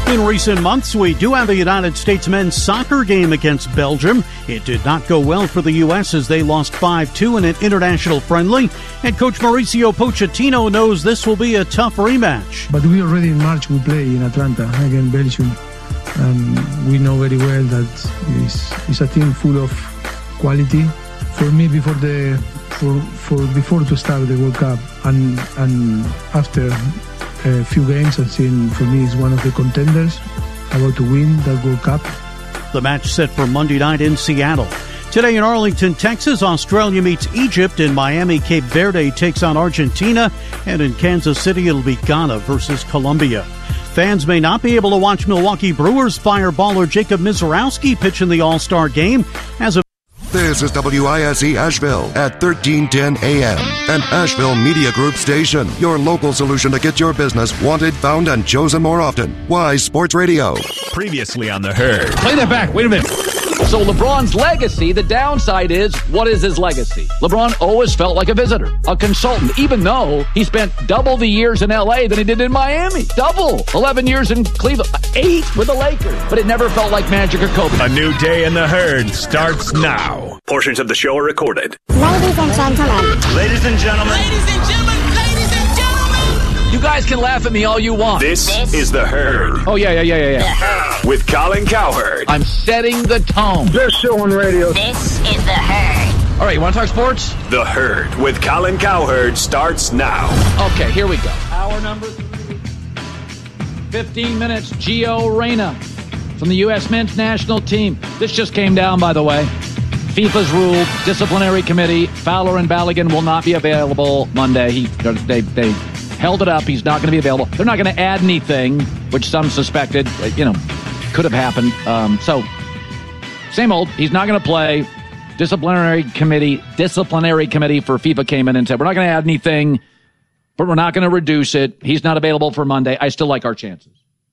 In recent months, we do have a United States men's soccer game against Belgium. It did not go well for the U.S. as they lost 5-2 in an international friendly. And Coach Mauricio Pochettino knows this will be a tough rematch. But we already in March we play in Atlanta against Belgium. And we know very well that it's a team full of quality. For me, before to start the World Cup and after a few games, I've seen, for me, is one of the contenders about to win that World Cup. The match set for Monday night in Seattle. Today in Arlington, Texas, Australia meets Egypt. In Miami, Cape Verde takes on Argentina. And in Kansas City, it'll be Ghana versus Colombia. Fans may not be able to watch Milwaukee Brewers fireballer Jacob Misiorowski pitch in the All-Star game. This is WISE Asheville at 1310 AM, an Asheville Media Group station. Your local solution to get your business wanted, found, and chosen more often. Wise Sports Radio. Previously on The Herd. Play that back. Wait a minute. So LeBron's legacy, the downside is, what is his legacy? LeBron always felt like a visitor, a consultant, even though he spent double the years in L.A. than he did in Miami. Double. 11 years in Cleveland. 8 with the Lakers. But it never felt like Magic or Kobe. A new day in The Herd starts now. Portions of the show are recorded. Ladies and gentlemen. Ladies and gentlemen. Ladies and gentlemen. Ladies and gentlemen. You guys can laugh at me all you want. This is The Herd. Oh, yeah. With Colin Cowherd. I'm setting the tone. Best show on radio. This is The Herd. All right, you want to talk sports? The Herd with Colin Cowherd starts now. Okay, here we go. Hour number 3. 15 minutes. Gio Reyna from the U.S. men's national team. This just came down, by the way. FIFA's ruled disciplinary committee. Fowler and Balogun will not be available Monday. They held it up. He's not going to be available. They're not going to add anything, which some suspected, could have happened. So, same old. He's not going to play. Disciplinary committee for FIFA came in and said, we're not going to add anything, but we're not going to reduce it. He's not available for Monday. I still like our chances.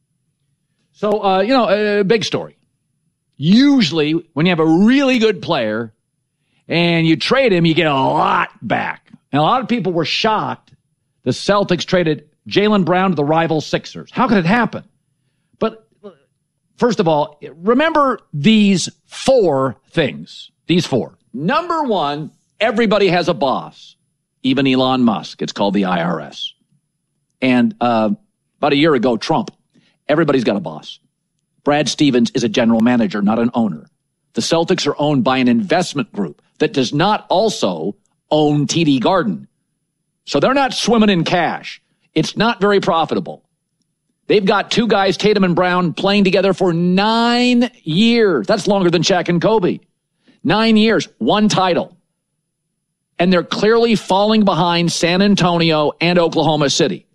So, a big story. Usually, when you have a really good player and you trade him, you get a lot back. And a lot of people were shocked the Celtics traded Jaylen Brown to the rival Sixers. How could it happen? But first of all, remember these 4 things. These 4. Number 1, everybody has a boss. Even Elon Musk. It's called the IRS. And about a year ago, Trump. Everybody's got a boss. Brad Stevens is a general manager, not an owner. The Celtics are owned by an investment group that does not also own TD Garden. So they're not swimming in cash. It's not very profitable. They've got 2 guys, Tatum and Brown, playing together for 9 years. That's longer than Shaq and Kobe. 9 years, 1 title. And they're clearly falling behind San Antonio and Oklahoma City.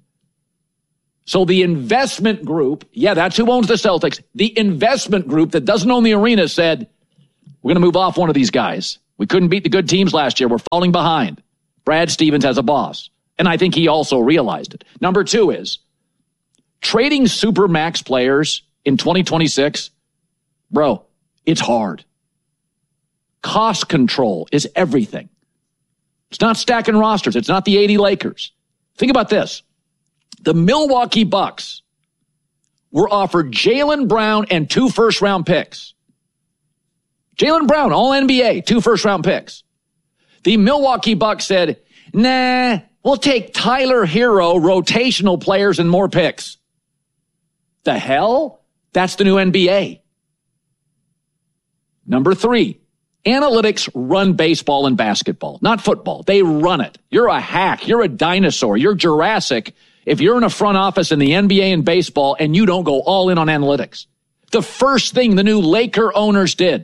So the investment group, that's who owns the Celtics. The investment group that doesn't own the arena said, we're going to move off one of these guys. We couldn't beat the good teams last year. We're falling behind. Brad Stevens has a boss. And I think he also realized it. Number 2 is trading Supermax players in 2026. Bro, it's hard. Cost control is everything. It's not stacking rosters. It's not the 80 Lakers. Think about this. The Milwaukee Bucks were offered Jaylen Brown and 2 first-round picks. Jaylen Brown, all NBA, 2 first-round picks. The Milwaukee Bucks said, nah, we'll take Tyler Hero, rotational players, and more picks. The hell? That's the new NBA. Number 3, analytics run baseball and basketball, not football. They run it. You're a hack. You're a dinosaur. You're Jurassic if you're in a front office in the NBA and baseball and you don't go all in on analytics. The first thing the new Laker owners did,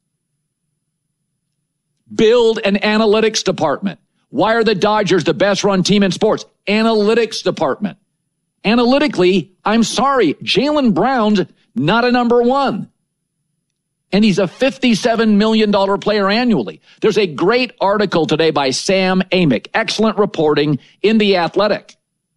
build an analytics department. Why are the Dodgers the best run team in sports? Analytics department. Analytically, I'm sorry, Jaylen Brown's not a number 1. And he's a $57 million player annually. There's a great article today by Sam Amick. Excellent reporting in The Athletic.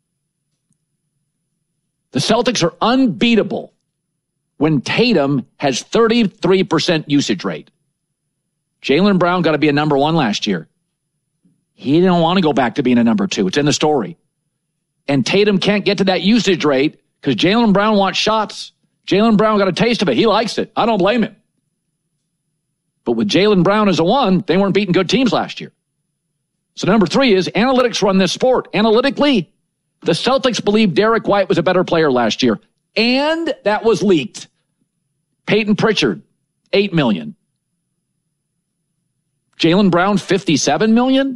The Celtics are unbeatable when Tatum has 33% usage rate. Jaylen Brown got to be a number 1 last year. He didn't want to go back to being a number 2. It's in the story. And Tatum can't get to that usage rate because Jaylen Brown wants shots. Jaylen Brown got a taste of it. He likes it. I don't blame him. But with Jaylen Brown as a 1, they weren't beating good teams last year. So number 3 is analytics run this sport. Analytically, the Celtics believe Derek White was a better player last year. And that was leaked. Peyton Pritchard, $8 million. Jaylen Brown, $57 million?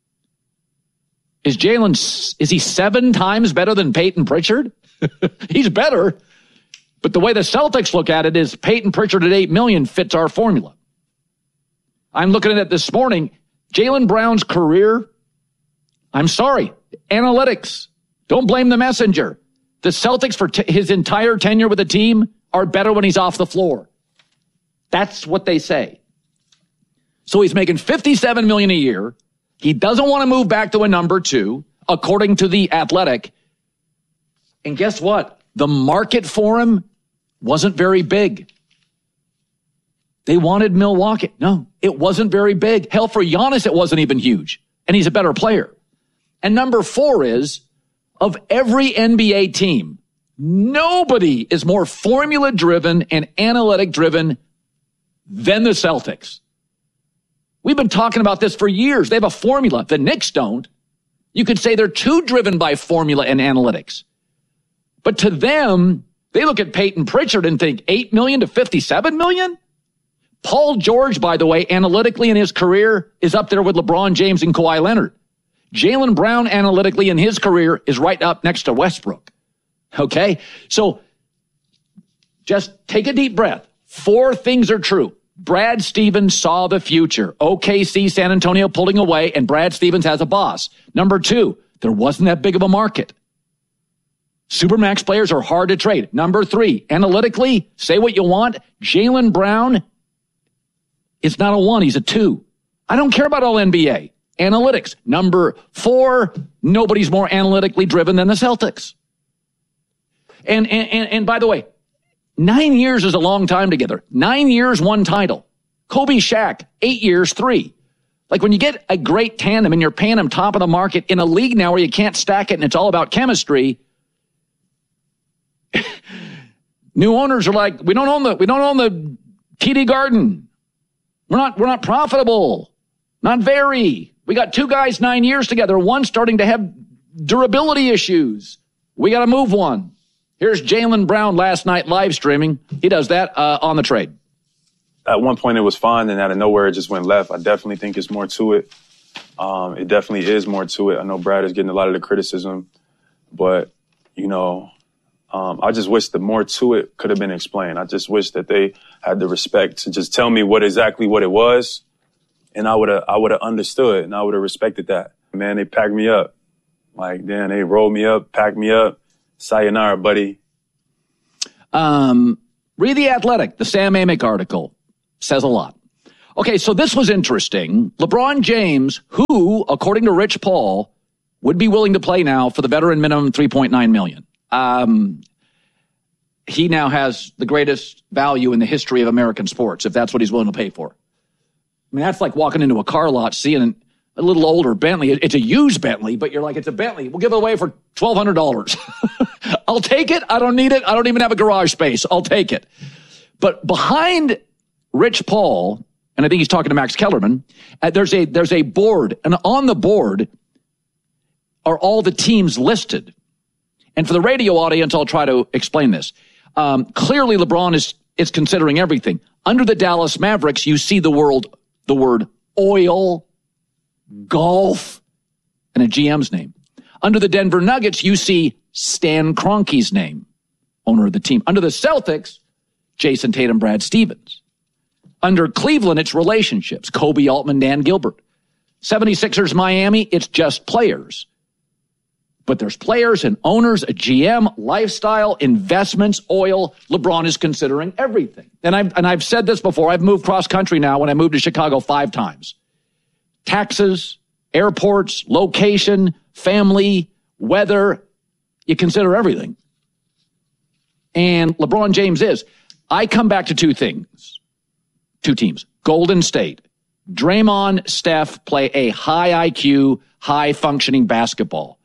Is he 7 times better than Peyton Pritchard? He's better. But the way the Celtics look at it is Peyton Pritchard at $8 million fits our formula. I'm looking at it this morning. Jaylen Brown's career, I'm sorry, analytics. Don't blame the messenger. The Celtics for his entire tenure with the team are better when he's off the floor. That's what they say. So he's making $57 million a year. He doesn't want to move back to a number 2, according to The Athletic. And guess what? The market for him wasn't very big. They wanted Milwaukee. No, it wasn't very big. Hell, for Giannis, it wasn't even huge. And he's a better player. And number 4 is, of every NBA team, nobody is more formula-driven and analytic-driven than the Celtics. We've been talking about this for years. They have a formula. The Knicks don't. You could say they're too driven by formula and analytics. But to them, they look at Peyton Pritchard and think $8 million to $57 million? Paul George, by the way, analytically in his career is up there with LeBron James and Kawhi Leonard. Jaylen Brown analytically in his career is right up next to Westbrook. Okay? So just take a deep breath. 4 things are true. Brad Stevens saw the future. OKC, San Antonio pulling away, and Brad Stevens has a boss. Number 2, there wasn't that big of a market. Supermax players are hard to trade. Number 3, analytically, say what you want, Jaylen Brown is not a 1, he's a 2. I don't care about all NBA. Analytics. Number 4, nobody's more analytically driven than the Celtics. And by the way, 9 years is a long time together. 9 years, 1 title. Kobe, Shaq, 8 years, 3. Like when you get a great tandem and you're paying them top of the market in a league now where you can't stack it and it's all about chemistry, new owners are like, we don't own the TD Garden. We're not profitable. Not very. We got 2 guys 9 years together. One starting to have durability issues. We got to move one. Here's Jaylen Brown last night live streaming. He does that on the trade. At one point it was fun, and out of nowhere it just went left. I definitely think it's more to it. It definitely is more to it. I know Brad is getting a lot of the criticism, but, I just wish the more to it could have been explained. I just wish that they had the respect to just tell me exactly what it was, and I would have understood, and I would have respected that. Man, they packed me up. They rolled me up, packed me up. Sayonara, buddy. Read The Athletic. The Sam Amick article says a lot. Okay, so this was interesting. LeBron James, who, according to Rich Paul, would be willing to play now for the veteran minimum $3.9 million. He now has the greatest value in the history of American sports, if that's what he's willing to pay for. I mean, that's like walking into a car lot, seeing a little older Bentley. It's a used Bentley, but you're like, it's a Bentley. We'll give it away for $1,200. I'll take it. I don't need it. I don't even have a garage space. I'll take it. But behind Rich Paul, and I think he's talking to Max Kellerman, there's a board, and on the board are all the teams listed. And for the radio audience, I'll try to explain this. Clearly, LeBron is considering everything. Under the Dallas Mavericks, you see the word oil, golf, and a GM's name. Under the Denver Nuggets, you see Stan Kroenke's name, owner of the team. Under the Celtics, Jason Tatum, Brad Stevens. Under Cleveland, it's relationships, Kobe Altman, Dan Gilbert. 76ers, Miami, it's just players. But there's players and owners, a GM, lifestyle, investments, oil. LeBron is considering everything. And I've said this before. I've moved cross country now when I moved to Chicago 5 times. Taxes, airports, location, family, weather. You consider everything. And LeBron James is. I come back to 2 things. 2 teams. Golden State. Draymond, Steph play a high IQ, high functioning basketball.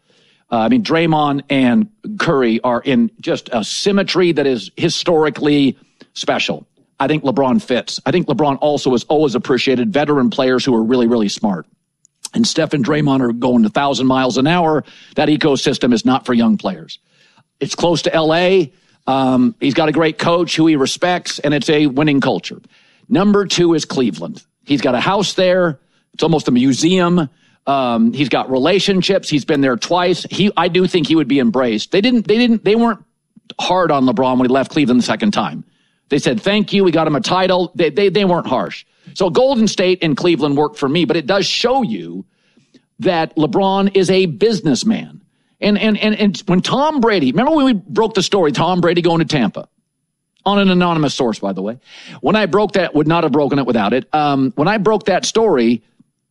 Draymond and Curry are in just a symmetry that is historically special. I think LeBron fits. I think LeBron also has always appreciated veteran players who are really, really smart. And Steph and Draymond are going 1,000 miles an hour. That ecosystem is not for young players. It's close to L.A. He's got a great coach who he respects, and it's a winning culture. Number 2 is Cleveland. He's got a house there. It's almost a museum. He's got relationships. He's been there twice. I do think he would be embraced. They weren't hard on LeBron when he left Cleveland the second time. They said, thank you. We got him a title. They weren't harsh. So Golden State and Cleveland worked for me, but it does show you that LeBron is a businessman. And when Tom Brady, remember when we broke the story, Tom Brady going to Tampa? On an anonymous source, by the way. When I broke that, would not have broken it without it. When I broke that story,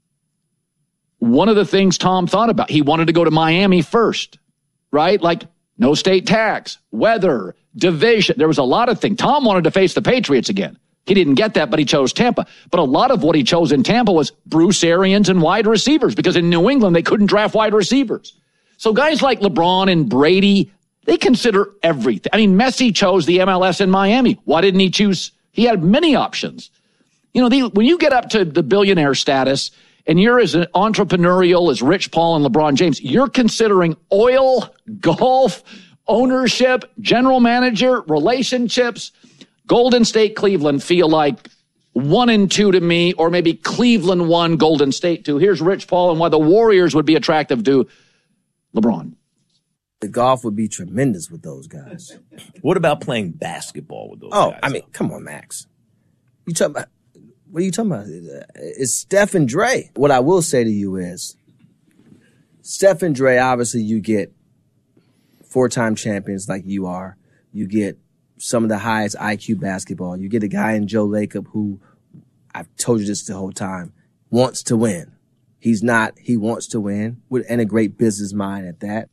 one of the things Tom thought about, he wanted to go to Miami first, right? Like no state tax, weather, division. There was a lot of things. Tom wanted to face the Patriots again. He didn't get that, but he chose Tampa. But a lot of what he chose in Tampa was Bruce Arians and wide receivers, because in New England, they couldn't draft wide receivers. So guys like LeBron and Brady, they consider everything. I mean, Messi chose the MLS in Miami. Why didn't he choose? He had many options. You know, when you get up to the billionaire status and you're as entrepreneurial as Rich Paul and LeBron James, you're considering oil, golf, ownership, general manager, relationships. Golden State, Cleveland feel like 1 and 2 to me, or maybe Cleveland 1, Golden State 2. Here's Rich Paul and why the Warriors would be attractive to LeBron. The golf would be tremendous with those guys. What about playing basketball with those guys? Oh, I mean, come on, Max. What are you talking about? It's Steph and Dre. What I will say to you is, Steph and Dre, obviously you get 4-time champions like you are. You get some of the highest IQ basketball. You get a guy in Joe Lacob who, I've told you this the whole time, wants to win. He wants to win, and a great business mind at that.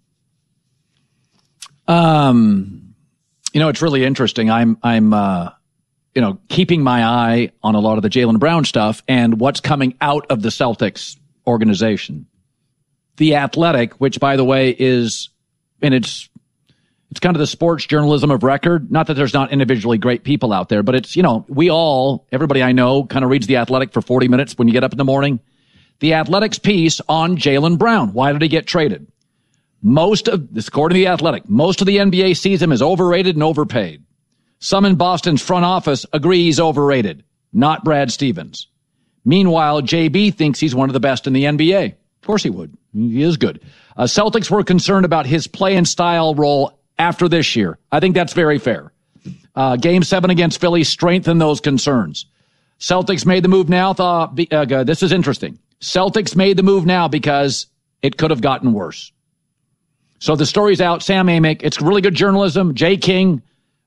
It's really interesting. I'm keeping my eye on a lot of the Jaylen Brown stuff and what's coming out of the Celtics organization. The Athletic, which by the way is, and it's kind of the sports journalism of record. Not that there's not individually great people out there, but it's, everybody I know kind of reads The Athletic for 40 minutes when you get up in the morning. The Athletic's piece on Jaylen Brown. Why did he get traded? According to The Athletic, most of the NBA sees him as overrated and overpaid. Some in Boston's front office agree he's overrated, not Brad Stevens. Meanwhile, JB thinks he's one of the best in the NBA. Of course he would. He is good. Celtics were concerned about his play and style role after this year. I think that's very fair. Game 7 against Philly strengthened those concerns. Celtics made the move now. This is interesting. Celtics made the move now because it could have gotten worse. So the story's out. Sam Amick. It's really good journalism. Jay King.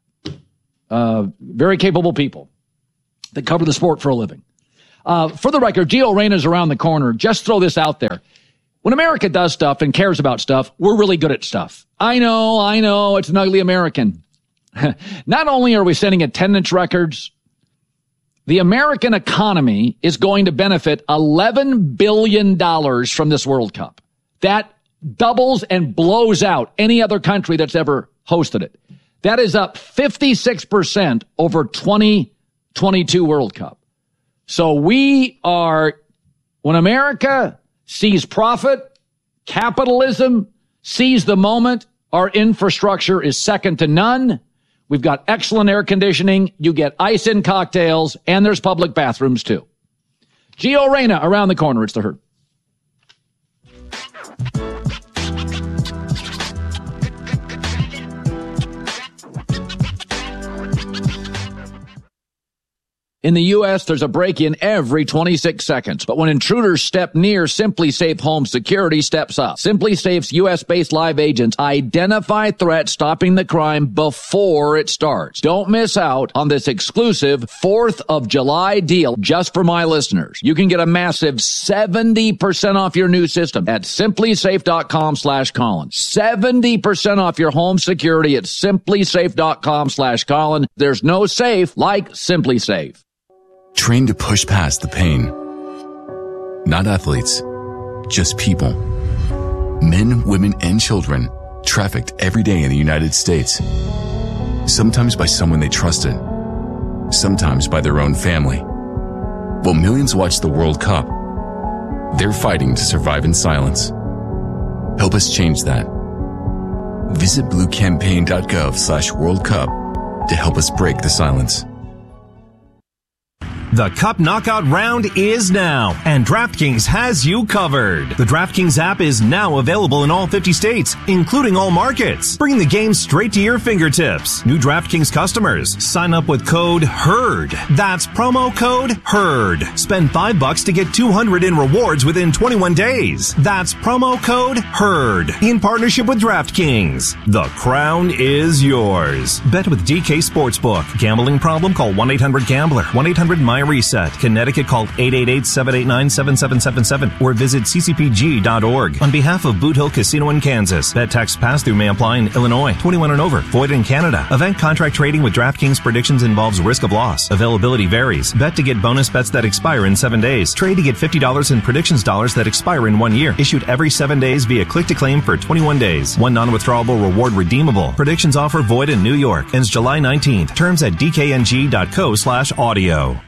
Very capable people that cover the sport for a living. For the record, Gio Reyna's around the corner. Just throw this out there. When America does stuff and cares about stuff, we're really good at stuff. I know, it's an ugly American. Not only are we setting attendance records, the American economy is going to benefit $11 billion from this World Cup. That doubles and blows out any other country that's ever hosted it. That is up 56% over 2022 World Cup. So when America sees profit, capitalism, sees the moment, our infrastructure is second to none. We've got excellent air conditioning. You get ice in cocktails, and there's public bathrooms too. Gio Reyna around the corner. It's the Herd. In the U.S., there's a break-in every 26 seconds. But when intruders step near, SimpliSafe Home Security steps up. SimpliSafe's U.S.-based live agents identify threats, stopping the crime before it starts. Don't miss out on this exclusive 4th of July deal just for my listeners. You can get a massive 70% off your new system at SimpliSafe.com/Colin. 70% off your home security at SimpliSafe.com/Colin. There's no safe like SimpliSafe. Trained to push past the pain. Not athletes, just people. Men, women, and children trafficked every day in the United States. Sometimes by someone they trusted, sometimes by their own family. While millions watch the World Cup, they're fighting to survive in silence. Help us change that. Visit bluecampaign.gov/World Cup to help us break the silence. The Cup Knockout round is now, and DraftKings has you covered. The DraftKings app is now available in all 50 states, including all markets, bringing the game straight to your fingertips. New DraftKings customers, sign up with code HERD. That's promo code HERD. Spend $5 to get $200 in rewards within 21 days. That's promo code HERD. In partnership with DraftKings. The crown is yours. Bet with DK Sportsbook. Gambling problem? Call 1-800-GAMBLER. 1-800-MY-RESET. Connecticut, call 888-789-7777 or visit ccpg.org. On behalf of Boot Hill Casino in Kansas, bet tax pass-through may apply in Illinois. 21 and over. Void in Canada. Event contract trading with DraftKings predictions involves risk of loss. Availability varies. Bet to get bonus bets that expire in 7 days. Trade to get $50 in predictions dollars that expire in 1 year. Issued every 7 days via click-to-claim for 21 days. One non-withdrawable reward redeemable. Predictions offer void in New York. Ends July 19th. Terms at dkng.co/audio.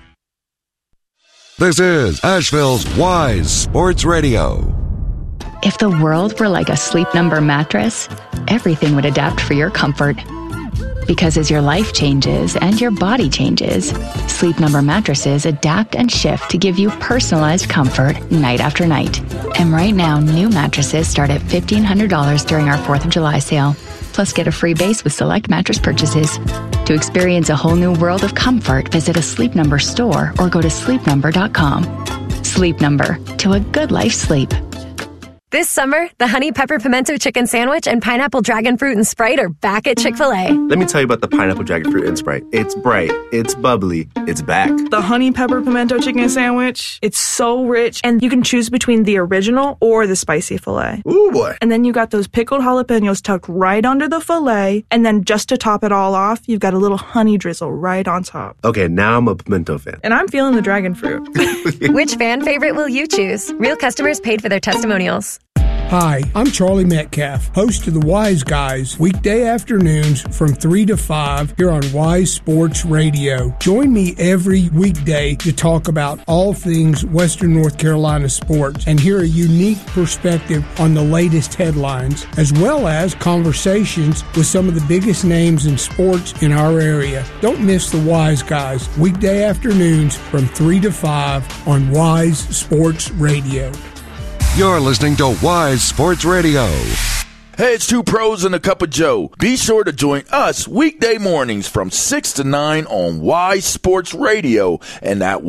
This is Asheville's Wise Sports Radio. If the world were like a Sleep Number mattress, everything would adapt for your comfort. Because as your life changes and your body changes, Sleep Number mattresses adapt and shift to give you personalized comfort night after night. And right now, new mattresses start at $1,500 during our 4th of July sale. Plus, get a free base with select mattress purchases. To experience a whole new world of comfort, visit a Sleep Number store or go to sleepnumber.com. Sleep Number, to a good life sleep. This summer, the Honey Pepper Pimento Chicken Sandwich and Pineapple Dragon Fruit and Sprite are back at Chick-fil-A. Let me tell you about the Pineapple Dragon Fruit and Sprite. It's bright, it's bubbly, it's back. The Honey Pepper Pimento Chicken Sandwich, it's so rich, and you can choose between the original or the spicy filet. Ooh, boy. And then you got those pickled jalapenos tucked right under the filet, and then just to top it all off, you've got a little honey drizzle right on top. Okay, now I'm a pimento fan. And I'm feeling the dragon fruit. Which fan favorite will you choose? Real customers paid for their testimonials. Hi, I'm Charlie Metcalf, host of the Wise Guys, weekday afternoons from 3 to 5 here on Wise Sports Radio. Join me every weekday to talk about all things Western North Carolina sports and hear a unique perspective on the latest headlines, as well as conversations with some of the biggest names in sports in our area. Don't miss the Wise Guys, weekday afternoons from 3 to 5 on Wise Sports Radio. You're listening to Wise Sports Radio. Hey, it's two pros and a cup of Joe. Be sure to join us weekday mornings from 6 to 9 on Wise Sports Radio and at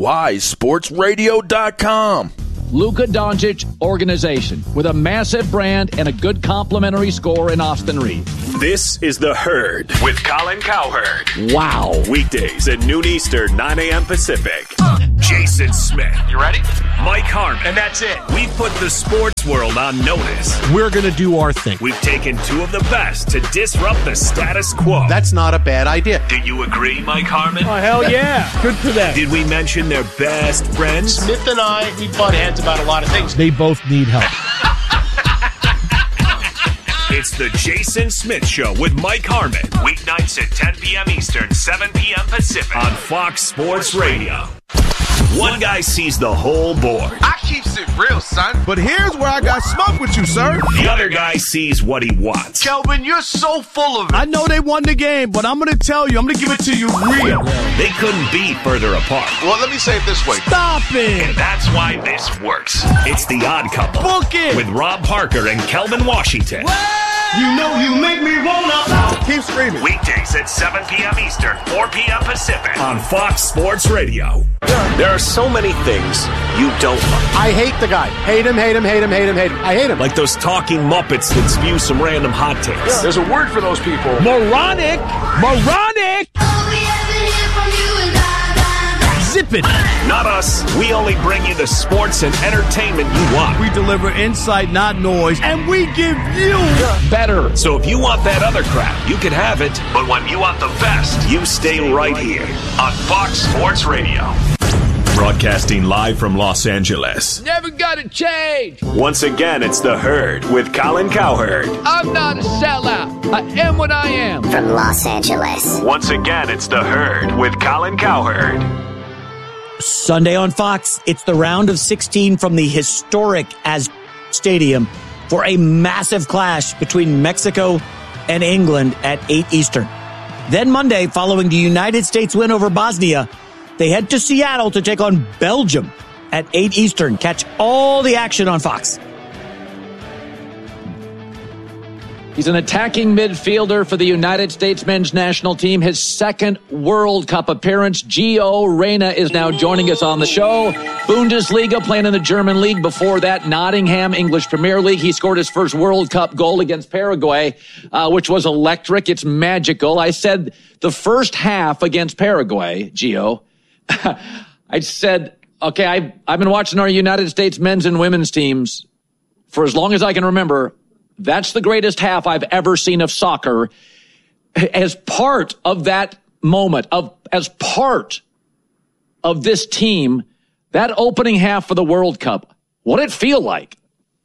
wisesportsradio.com. Luka Doncic organization with a massive brand and a good complimentary score in Austin Reed. This is The Herd with Colin Cowherd. Wow. Weekdays at noon Eastern, 9 a.m. Pacific. Jason Smith. You ready? Mike Harmon. And that's it. We put the sports world on notice. We're going to do our thing. We've taken two of the best to disrupt the status quo. That's not a bad idea. Do you agree, Mike Harmon? Oh, hell yeah. Good for them. Did we mention their best friends? Smith and I, we butt heads about a lot of things. They both need help. It's the Jason Smith Show with Mike Harmon. Weeknights at 10 p.m. Eastern, 7 p.m. Pacific on Fox Sports Radio. One guy sees the whole board. I keeps it real, son. But here's where I got smoke with you, sir. The other guy sees what he wants. Kelvin, you're so full of it. I know they won the game, but I'm going to tell you, I'm going to give it to you real. They couldn't be further apart. Well, let me say it this way. Stop it. And that's why this works. It's The Odd Couple. Book it. With Rob Parker and Kelvin Washington. You know you make me wanna. Keep screaming. Weekdays at 7 p.m. Eastern, 4 p.m. Pacific on Fox Sports Radio. There are so many things you don't like. I hate the guy. Hate him, hate him, hate him, hate him, hate him. I hate him. Like those talking Muppets that spew some random hot takes. Yeah. There's a word for those people. Moronic. Moronic. Zip it. Not us. We only bring you the sports and entertainment you want. We deliver insight, not noise, and we give you better. So if you want that other crap, you can have it. But when you want the best, you stay right here on Fox Sports Radio. Broadcasting live from Los Angeles. Never gotta change. Once again, it's The Herd with Colin Cowherd. I'm not a sellout. I am what I am. From Los Angeles. Once again, it's The Herd with Colin Cowherd. Sunday on Fox, it's the round of 16 from the historic Stadium for a massive clash between Mexico and England at 8 Eastern. Then Monday, following the United States win over Bosnia, they head to Seattle to take on Belgium at 8 Eastern. Catch all the action on Fox. He's an attacking midfielder for the United States men's national team. His second World Cup appearance. Gio Reyna is now joining us on the show. Bundesliga, playing in the German league. Before that, Nottingham, English Premier League. He scored his first World Cup goal against Paraguay, which was electric. It's magical. I said the first half against Paraguay, Gio, I said, okay, I've been watching our United States men's and women's teams for as long as I can remember. That's the greatest half I've ever seen of soccer. As part of that moment, as part of this team, that opening half for the World Cup, what did it feel like?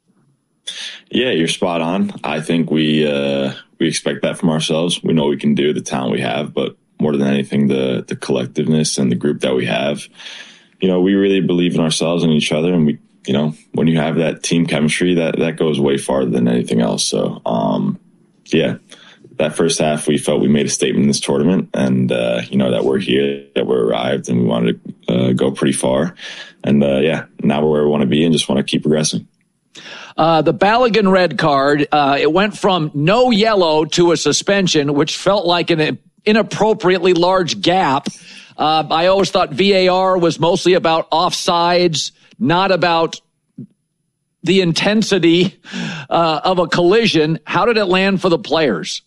Yeah, you're spot on. I think we expect that from ourselves. We know we can do, the talent we have, but more than anything, the collectiveness and the group that we have. You know, we really believe in ourselves and each other, and we, you know, when you have that team chemistry, that goes way farther than anything else. So, yeah, that first half, we felt we made a statement in this tournament, and, you know, that we're here, that we're arrived, and we wanted to go pretty far. And, yeah, now we're where we want to be and just want to keep progressing. The Balogun red card, it went from no yellow to a suspension, which felt like an inappropriately large gap. I always thought VAR was mostly about offsides, not about the intensity of a collision. How did it land for the players?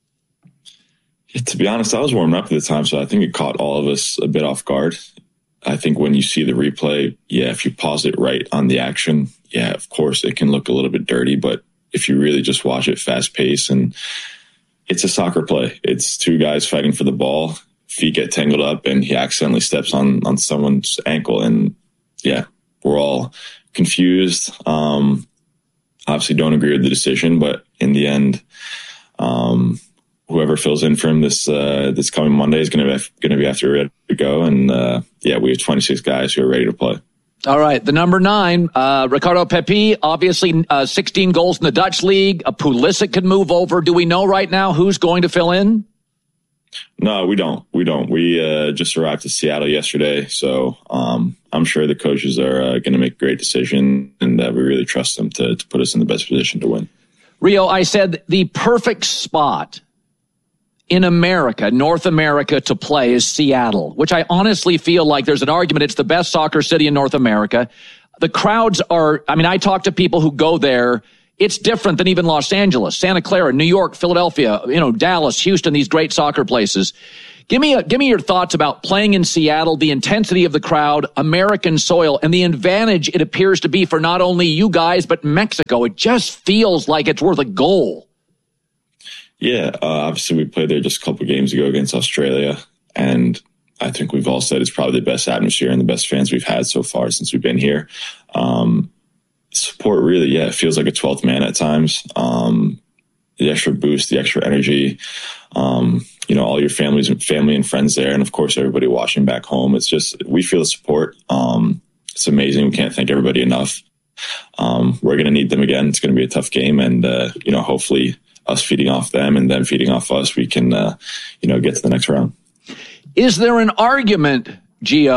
Yeah, to be honest, I was warming up at the time, so I think it caught all of us a bit off guard. I think when you see the replay, yeah, if you pause it right on the action, yeah, of course, it can look a little bit dirty, but if you really just watch it fast paced, and it's a soccer play. It's two guys fighting for the ball. Feet get tangled up, and he accidentally steps on someone's ankle, and yeah, we're all confused. Obviously don't agree with the decision, but in the end, whoever fills in for him this coming Monday is going to be after ready to go. And yeah, we have 26 guys who are ready to play. All right. The number 9, Ricardo Pepi, obviously 16 goals in the Dutch league. Pulisic could move over. Do we know right now who's going to fill in? No, we don't. We just arrived to Seattle yesterday, so I'm sure the coaches are going to make a great decision, and we really trust them to put us in the best position to win. Rio, I said the perfect spot in America, North America, to play is Seattle, which I honestly feel like there's an argument it's the best soccer city in North America. The crowds are, I mean, I talk to people who go there. It's different than even Los Angeles, Santa Clara, New York, Philadelphia, Dallas, Houston, these great soccer places. Give me your thoughts about playing in Seattle, the intensity of the crowd, American soil, and the advantage it appears to be for not only you guys, but Mexico. It just feels like it's worth a goal. Yeah, obviously we played there just a couple of games ago against Australia, and I think we've all said it's probably the best atmosphere and the best fans we've had so far since we've been here. Support really, yeah, it feels like a 12th man at times. The extra boost, the extra energy, all your family and friends there, and of course everybody watching back home. It's just, we feel the support. It's amazing. We can't thank everybody enough. We're going to need them again. It's going to be a tough game, and hopefully us feeding off them and them feeding off us, we can get to the next round. Is there an argument, Gio,